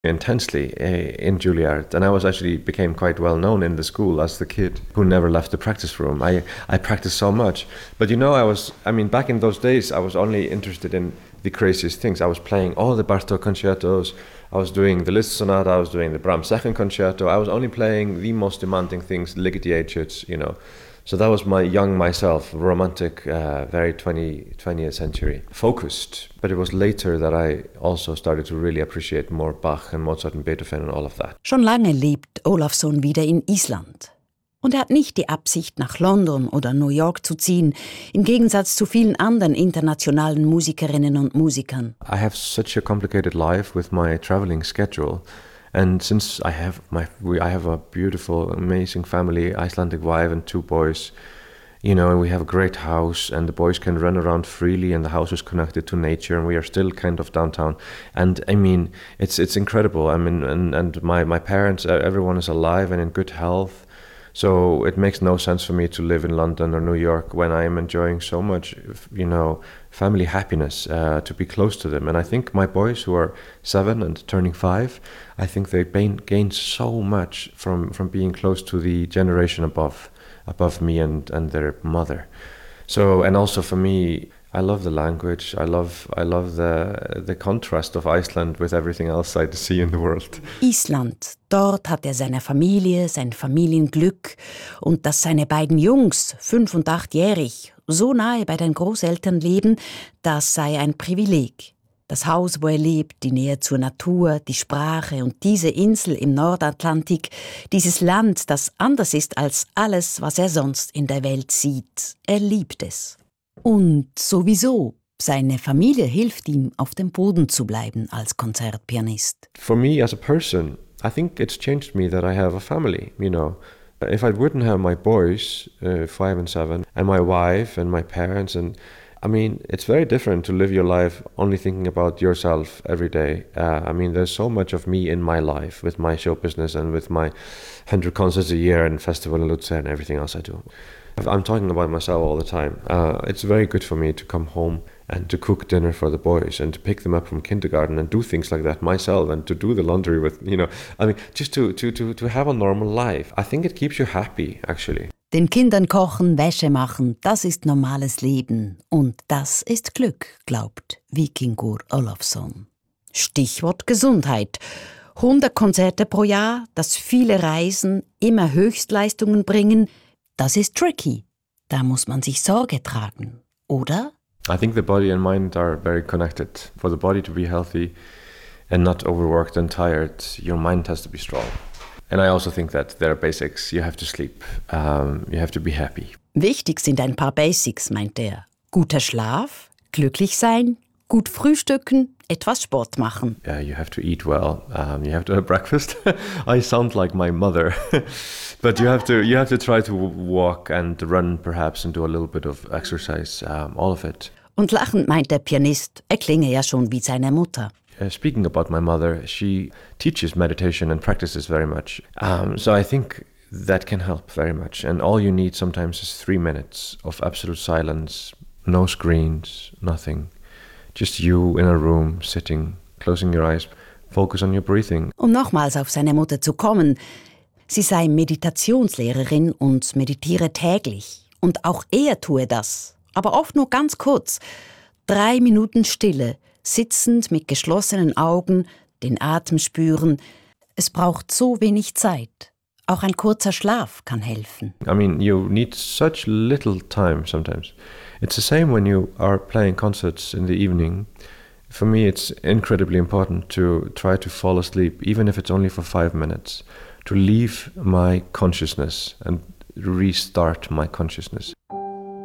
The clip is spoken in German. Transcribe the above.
intensely in Juilliard, and I was actually became quite well known in the school as the kid who never left the practice room. I practiced so much, but back in those days I was only interested in the craziest things. I was playing all the Bartók concertos, I was doing the Liszt sonata, I was doing the Brahms second concerto. I was only playing the most demanding things, Ligeti etudes, So that was my young myself, romantic, very 20th century focused. But it was later that I also started to really appreciate more Bach and Mozart and Beethoven and all of that. Schon lange lebt Ólafsson wieder in Island. Und er hat nicht die Absicht, nach London oder New York zu ziehen, im Gegensatz zu vielen anderen internationalen Musikerinnen und Musikern. I have such a complicated life with my traveling schedule. And since I have a beautiful, amazing family, Icelandic wife and 2 boys, and we have a great house, and the boys can run around freely, and the house is connected to nature, and we are still kind of downtown. And it's incredible. And my parents, everyone is alive and in good health. So it makes no sense for me to live in London or New York when I am enjoying so much, family happiness, to be close to them. And I think my boys who are 7 and turning 5, I think they gain so much from being close to the generation above me and their mother. So, and also for me, I love the language. I love the contrast of Iceland with everything else I see in the world. Island, dort hat er seine Familie, sein Familienglück und dass seine beiden Jungs, 5 und 8-jährig, so nahe bei den Großeltern leben, das sei ein Privileg. Das Haus, wo er lebt, die Nähe zur Natur, die Sprache und diese Insel im Nordatlantik, dieses Land, das anders ist als alles, was er sonst in der Welt sieht. Er liebt es. Und sowieso, seine Familie hilft ihm, auf dem Boden zu bleiben als Konzertpianist. For me as a person, I think it's changed me that I have a family, If I wouldn't have my boys, 5 and 7, and my wife and my parents, it's very different to live your life only thinking about yourself every day. There's so much of me in my life with my show business and with my 100 concerts a year and festival in Lutzer and everything else I do. I'm talking about myself all the time. It's very good for me to come home and to cook dinner for the boys and to pick them up from kindergarten and do things like that myself and to do the laundry with, just to have a normal life. I think it keeps you happy, actually. Den Kindern kochen, Wäsche machen, das ist normales Leben. Und das ist Glück, glaubt Víkingur Ólafsson. Stichwort Gesundheit. 100 Konzerte pro Jahr, das viele Reisen, immer Höchstleistungen bringen, das ist tricky. Da muss man sich Sorge tragen, oder? I think the body and mind are very connected. For the body to be healthy and not overworked and tired, your mind has to be strong. And I also think that there are basics. You have to sleep. You have to be happy. Wichtig sind ein paar Basics, meint er. Guter Schlaf, glücklich sein, gut frühstücken, etwas Sport machen. You have to eat well. You have to have breakfast. I sound like my mother. But you have to try to walk and run perhaps and do a little bit of exercise, all of it. Und lachend meint der Pianist, er klinge ja schon wie seine Mutter. Speaking about my mother, she teaches meditation and practices very much. So I think that can help very much. And all you need sometimes is 3 minutes of absolute silence, no screens, nothing. Just you in a room, sitting, closing your eyes, focus on your breathing. Um nochmals auf seine Mutter zu kommen, sie sei Meditationslehrerin und meditiere täglich. Und auch er tue das, aber oft nur ganz kurz. 3 Minuten Stille, sitzend mit geschlossenen Augen, den Atem spüren. Es braucht so wenig Zeit. Auch ein kurzer Schlaf kann helfen. You need such little time sometimes. It's the same when you are playing concerts in the evening. For me, it's incredibly important to try to fall asleep, even if it's only for 5 minutes, to leave my consciousness and restart my consciousness.